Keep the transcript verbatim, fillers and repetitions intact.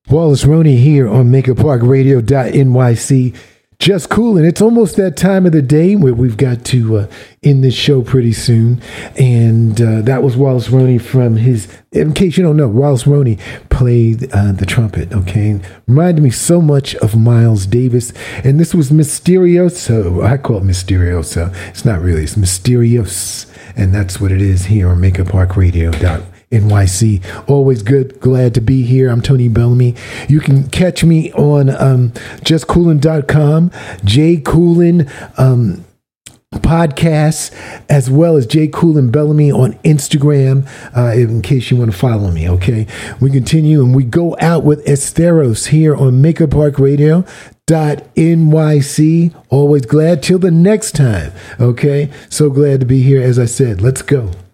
Wallace Roney here on Maker Park Radio dot N Y C. Just cool, and it's almost that time of the day where we've got to uh, end this show pretty soon. And uh, that was Wallace Roney from his, in case you don't know, Wallace Roney played uh, the trumpet, okay? Reminded me so much of Miles Davis. And this was Mysterioso. I call it Mysterioso. It's not really, it's Mysterious. And that's what it is here on Maker Park Radio dot N Y C. Always good, glad to be here. I'm Tony Bellamy. You can catch me on um, just coolin dot com, Jay Coolin um, podcasts, as well as Jay Coolin Bellamy on Instagram, uh, in case you want to follow me, okay? We continue and we go out with Esteros here on Maker Park Radio dot N Y C. Always glad till the next time, okay? So glad to be here. As I said, let's go.